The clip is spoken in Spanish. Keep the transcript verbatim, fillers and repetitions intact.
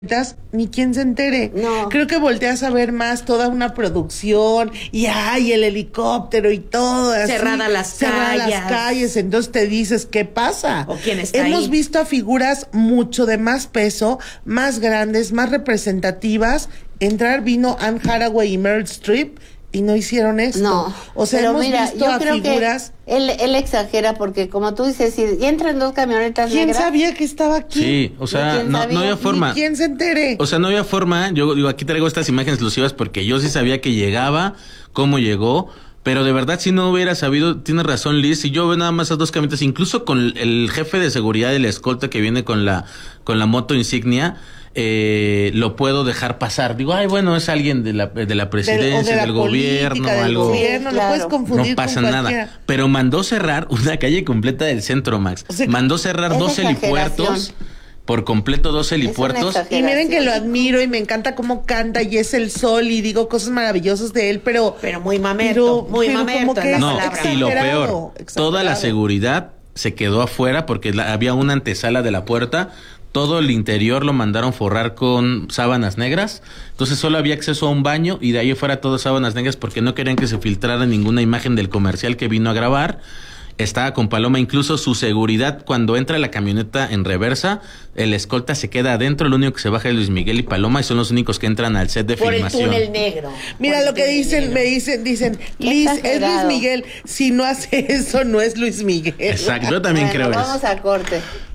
ni quien se entere. No. Creo que volteas a ver más toda una producción y ay, el helicóptero y todo así, cerrada las cerrada calles. las calles, entonces te dices, ¿qué pasa? O quién está Hemos ahí. visto a figuras mucho de más peso, más grandes, más representativas. Entrar vino Anne Hathaway y Meryl Streep y no hicieron esto. No, o sea, pero hemos mira, visto yo a creo figuras. Que él, él exagera porque, como tú dices, si entran dos camionetas ¿Quién negras. sabía que estaba aquí? Sí, o sea, ¿Quién no, sabía? no había forma. Ni ¿Quién se entere? O sea, no había forma. Yo digo, aquí traigo estas imágenes exclusivas porque yo sí sabía que llegaba, cómo llegó. Pero de verdad, si no hubiera sabido, tiene razón Liz, si yo veo nada más esas dos camionetas, incluso con el jefe de seguridad de la escolta que viene con la con la moto insignia, eh, lo puedo dejar pasar. Digo, ay, bueno, es alguien de la de la presidencia, del, de la del gobierno, del algo. gobierno, Sí, lo claro. puedes confundir No pasa con cualquiera. nada. Pero mandó cerrar una calle completa del centro, Max. O sea, mandó cerrar es dos exageración. helipuertos. Por completo dos helipuertos. exageración. Y miren que lo admiro y me encanta cómo canta y es el sol y digo cosas maravillosas de él, pero... Pero muy mamerto, muy pero mamerto como que en la es No, palabra. y lo exagerado, peor, exagerado. toda la seguridad se quedó afuera porque la- había una antesala de la puerta. Todo el interior lo mandaron forrar con sábanas negras. Entonces solo había acceso a un baño y de ahí fuera todo sábanas negras porque no querían que se filtrara ninguna imagen del comercial que vino a grabar. Estaba con Paloma, incluso su seguridad cuando entra la camioneta en reversa, el escolta se queda adentro, lo único que se baja es Luis Miguel y Paloma y son los únicos que entran al set de Por el filmación. túnel negro. Mira Por lo el que túnel dicen, negro. me dicen, dicen, Qué Liz, es Luis exagerado. Miguel. Si no hace eso, no es Luis Miguel. Exacto, yo también Bueno, creo vamos eso. a corte.